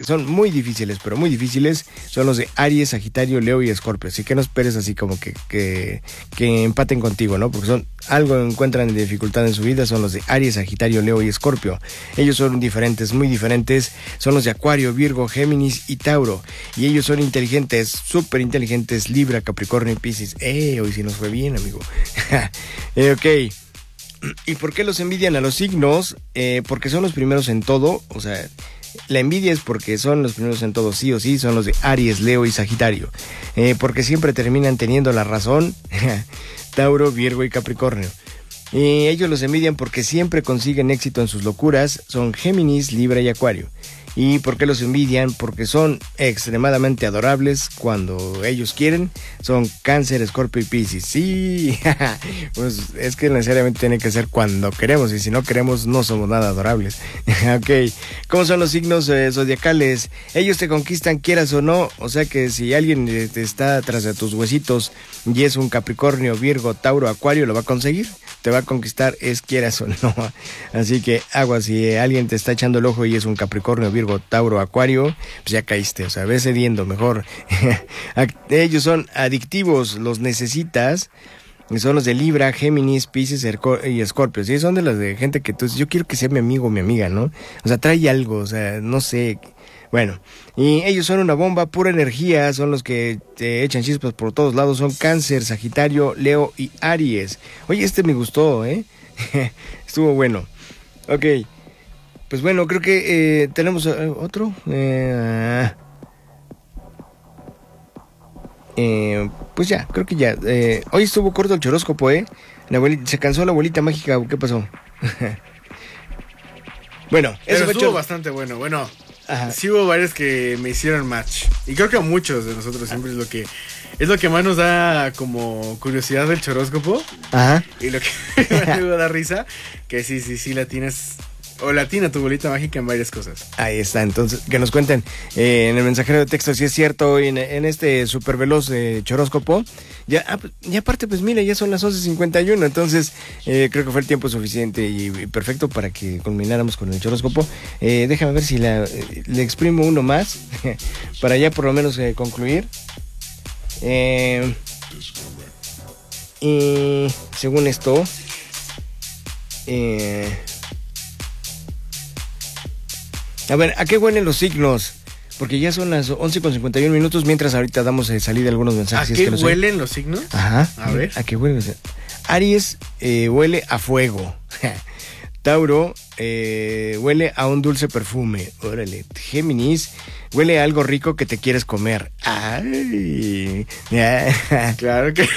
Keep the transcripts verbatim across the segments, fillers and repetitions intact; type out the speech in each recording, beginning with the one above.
son muy difíciles, pero muy difíciles, son los de Aries, Sagitario, Leo y Escorpio. Así que no esperes así como que, que, que empaten contigo, ¿no? Porque son algo encuentran de dificultad en su vida, son los de Aries, Sagitario, Leo y Escorpio. Ellos son diferentes, muy diferentes, son los de Acuario, Virgo, Géminis y Tauro. Y ellos son inteligentes, súper inteligentes, Libra, Capricornio y Piscis. Eh, hoy sí nos fue bien, amigo. eh, ok. ¿Y por qué los envidian a los signos? Eh, porque son los primeros en todo, o sea, la envidia es porque son los primeros en todo, sí o sí, son los de Aries, Leo y Sagitario. Eh, porque siempre terminan teniendo la razón, Tauro, Virgo y Capricornio. Y ellos los envidian porque siempre consiguen éxito en sus locuras, son Géminis, Libra y Acuario. ¿Y por qué los envidian? Porque son extremadamente adorables cuando ellos quieren. Son Cáncer, Escorpio y Piscis. Sí, pues es que necesariamente tiene que ser cuando queremos. Y si no queremos, no somos nada adorables. Ok, ¿cómo son los signos eh, zodiacales? Ellos te conquistan quieras o no. O sea que si alguien te está tras de tus huesitos y es un Capricornio, Virgo, Tauro, Acuario, lo va a conseguir. Te va a conquistar, es quieras o no. Así que agua, si alguien te está echando el ojo y es un Capricornio, Virgo, Tauro, Acuario, pues ya caíste, o sea, ve cediendo mejor. Ellos son adictivos, los necesitas. Son los de Libra, Géminis, Piscis y Escorpio. Sí, son de las de gente que tú dices, yo quiero que sea mi amigo o mi amiga, ¿no? O sea, trae algo, o sea, no sé. Bueno, y ellos son una bomba, pura energía, son los que te echan chispas por todos lados, son Cáncer, Sagitario, Leo y Aries. Oye, este me gustó, ¿eh? Estuvo bueno. Ok, pues bueno, creo que eh, tenemos uh, otro. Eh, eh, pues ya, creo que ya. Eh, hoy estuvo corto el choróscopo, ¿eh? La abuelita, se cansó la abuelita mágica, ¿qué pasó? Bueno, pero eso estuvo fue bastante bueno, bueno. Ajá. Sí hubo varios que me hicieron match. Y creo que a muchos de nosotros siempre es lo que es lo que más nos da como curiosidad del choróscopo. Ajá. Y lo que me da risa, que sí, sí, sí latinas. O latina tu bolita mágica en varias cosas. Ahí está, entonces, que nos cuenten eh, en el mensajero de texto si es cierto en, en este super veloz eh, choróscopo. Ya, ah, y aparte, pues mira, ya son las once cincuenta y uno, entonces eh, creo que fue el tiempo suficiente y, y perfecto para que culmináramos con el choróscopo. Eh, déjame ver si la, eh, le exprimo uno más para ya por lo menos eh, concluir. Eh, y según esto, eh, a ver, ¿a qué huelen los signos? Porque ya son las once con cincuenta y uno minutos, mientras ahorita damos eh, salida a algunos mensajes. ¿A ¿Es qué que los huelen hay? los signos? Ajá. A ver. ¿A qué huelen? Aries eh, huele a fuego. Tauro eh, huele a un dulce perfume. Órale. Géminis huele a algo rico que te quieres comer. Ay. Claro que.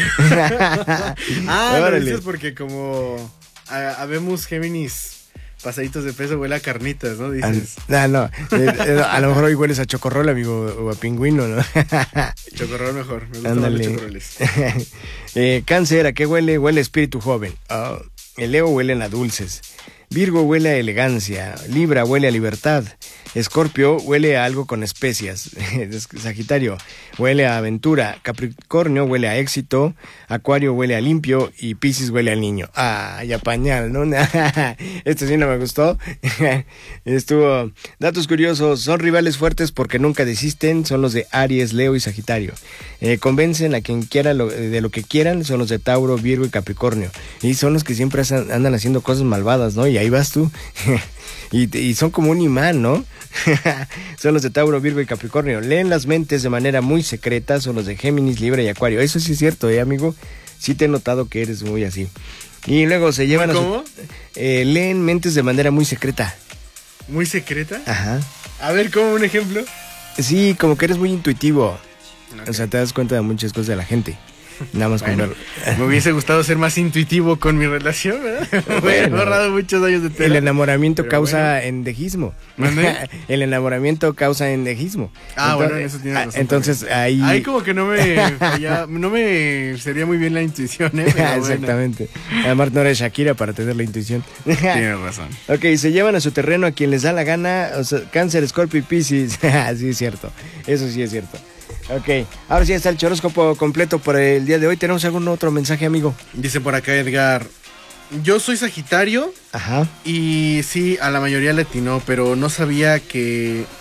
Ah, lo Órale. dices porque como a- habemos Géminis pasaditos de peso, huele a carnitas, ¿no? Dices. Ah, no, eh, eh, a lo mejor hoy hueles a chocorrol, amigo, o a pingüino, ¿no? Chocorrol mejor, me gustan los chocorroles. eh, Cáncer, ¿a qué huele? Huele a espíritu joven. Oh, el Leo huele a dulces. Virgo huele a elegancia. Libra huele a libertad. Escorpio huele a algo con especias. Sagitario huele a aventura. Capricornio huele a éxito. Acuario huele a limpio. Y Piscis huele al niño. Ah, ya pañal, ¿no? Esto sí no me gustó. Estuvo. Datos curiosos. Son rivales fuertes porque nunca desisten. Son los de Aries, Leo y Sagitario. Eh, convencen a quien quiera lo, de lo que quieran. Son los de Tauro, Virgo y Capricornio. Y son los que siempre andan haciendo cosas malvadas, ¿no? Y ahí vas tú. y, y son como un imán, ¿no? Son los de Tauro, Virgo y Capricornio. Leen las mentes de manera muy secreta. Son los de Géminis, Libra y Acuario. Eso sí es cierto, ¿eh, amigo? Sí te he notado que eres muy así. Y luego se llevan ¿Cómo? a su, eh, leen mentes de manera muy secreta. ¿Muy secreta? Ajá. A ver, ¿cómo un ejemplo? Sí, como que eres muy intuitivo. Okay. O sea, te das cuenta de muchas cosas de la gente. Nada más Bueno, con ver. me hubiese gustado ser más intuitivo con mi relación, ¿verdad? Me Bueno, he ahorrado muchos años de tela. El enamoramiento Pero causa bueno. endejismo. ¿Mande? El enamoramiento causa endejismo. Ah, entonces, bueno, eso tiene razón. Entonces ahí. Ahí como que no me falla- no me sería muy bien la intuición, ¿eh? Pero bueno. Exactamente. Además no eres Shakira para tener la intuición. Tienes razón. Ok, se llevan a su terreno a quien les da la gana. O sea, Cáncer, Escorpio y Piscis. Sí, es cierto. Eso sí es cierto. Ok, ahora sí está el choróscopo completo por el día de hoy. ¿Tenemos algún otro mensaje, amigo? Dice por acá Edgar, yo soy Sagitario Ajá. y sí, a la mayoría le atinó, pero no sabía que